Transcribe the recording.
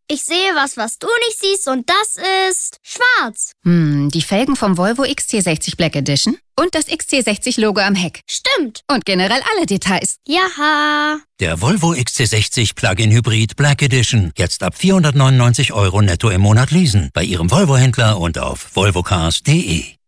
Ich sehe was du nicht siehst und das ist schwarz. Die Felgen vom Volvo XC60 Black Edition und das XC60-Logo am Heck. Stimmt. Und generell alle Details. Jaha. Der Volvo XC60 Plug-in Hybrid Black Edition. Jetzt ab 499 € netto im Monat leasen. Bei Ihrem Volvo-Händler und auf volvocars.de.